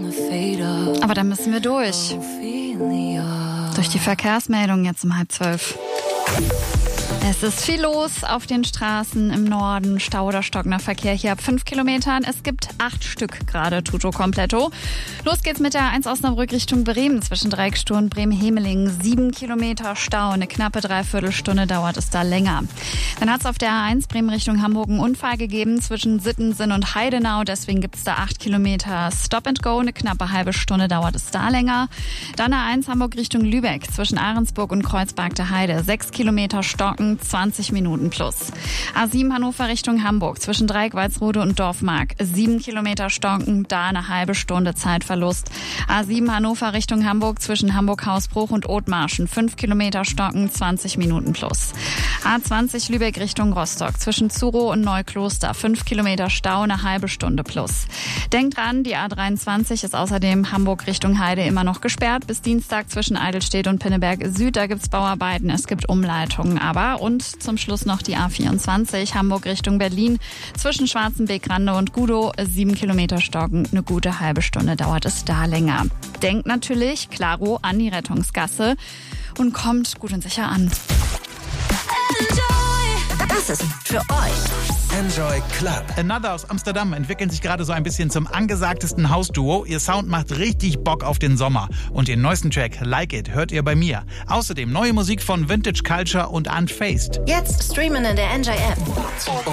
Aber da müssen wir durch. Durch die Verkehrsmeldung jetzt um 11:30. Es ist viel los auf den Straßen im Norden. Stau oder stockender Verkehr hier ab 5 Kilometern. Es gibt 8 Stück gerade, tutto completo. Los geht's mit der 1 Osnabrück Richtung Bremen zwischen Dreiecksstuhl und Bremen-Hemeling. 7 Kilometer Stau, eine knappe Dreiviertelstunde dauert es da länger. Dann hat es auf der A1 Bremen Richtung Hamburg einen Unfall gegeben zwischen Sittensen und Heidenau. Deswegen gibt's da 8 Kilometer Stop and Go. Eine knappe halbe Stunde dauert es da länger. Dann A1 Hamburg Richtung Lübeck zwischen Ahrensburg und Kreuzberg der Heide. 6 Kilometer stocken, 20 Minuten plus. A7 Hannover Richtung Hamburg zwischen Dreieck-Walsrode und Dorfmark. 7 Kilometer stocken, da eine halbe Stunde Zeitverlust. A7 Hannover Richtung Hamburg zwischen Hamburg-Hausbruch und Othmarschen. 5 Kilometer stocken, 20 Minuten plus. A20 Lübeck Richtung Rostock zwischen Zurow und Neukloster. 5 Kilometer Stau, eine halbe Stunde plus. Denkt dran, die A23 ist außerdem Hamburg Richtung Heide immer noch gesperrt. Bis Dienstag zwischen Eidelstedt und Pinneberg Süd. Da gibt's Bauarbeiten, es gibt Umleitungen. Und zum Schluss noch die A24 Hamburg Richtung Berlin zwischen Schwarzenbeck-Rande und Gudow. 7 Kilometer stocken, eine gute halbe Stunde dauert es da länger. Denkt natürlich, klaro, an die Rettungsgasse und kommt gut und sicher an. Das ist für euch. Enjoy Club. Another aus Amsterdam entwickeln sich gerade so ein bisschen zum angesagtesten Hausduo. Ihr Sound macht richtig Bock auf den Sommer. Und den neuesten Track Like It hört ihr bei mir. Außerdem neue Musik von Vintage Culture und Unfaced. Jetzt streamen in der Enjoy App.